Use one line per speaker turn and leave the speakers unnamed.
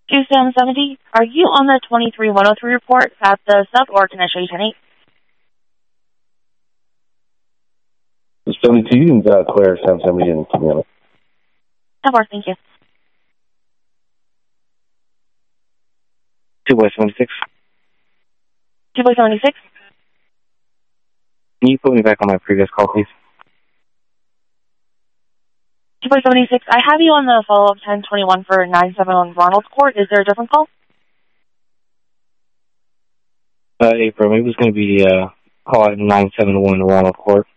2770, are you on the 23103 report at the sub, or can I show you 10-8?
72, you can clear 770 and keep me on it.
Of course, thank you.
2-76.
2-76?
Can you put me back on my previous call, please?
2-76, I have you on the follow-up 1021 for 971 Ronald Court. Is there a different call?
April, maybe it's going to be call at 971 Ronald Court.